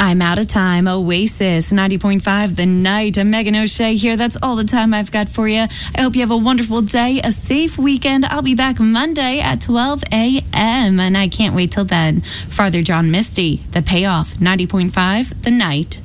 I'm out of time. Oasis, 90.5 The Night. Megan O'Shea here. That's all the time I've got for you. I hope you have a wonderful day, a safe weekend. I'll be back Monday at 12 a.m. And I can't wait till then. Father John Misty, The Payoff, 90.5 The Night.